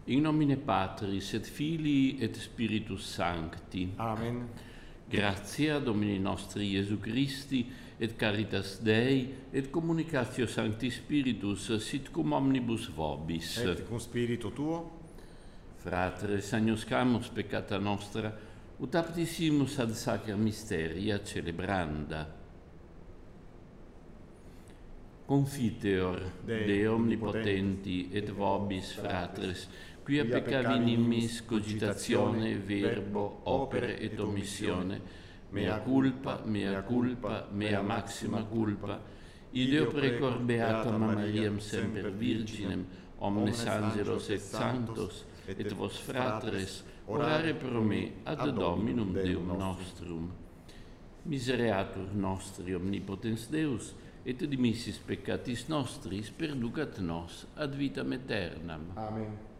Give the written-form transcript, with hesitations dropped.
In nomine Patris et Filii et Spiritus Sancti. Amen. Gratia Domini nostri Iesu Christi, et caritas Dei, et communicatio Sancti Spiritus, sit cum omnibus vobis. Et cum spiritu tuo, Fratres, agnoscamus peccata nostra, ut aptissimus ad sacra mysteria celebranda. Confiteor, Deo omnipotenti, et vobis, fratres, quia peccavi nimmis cogitatione, verbo, opere et omissione, mea culpa, mea maxima culpa, ideo precor beatam Mariam semper virginem, omnes angelos et sanctos, et vos fratres, orare pro me ad Dominum Deum nostrum. Misereatur nostri omnipotens Deus, et dimissis peccatis nostris perducat nos ad vitam aeternam. Amen.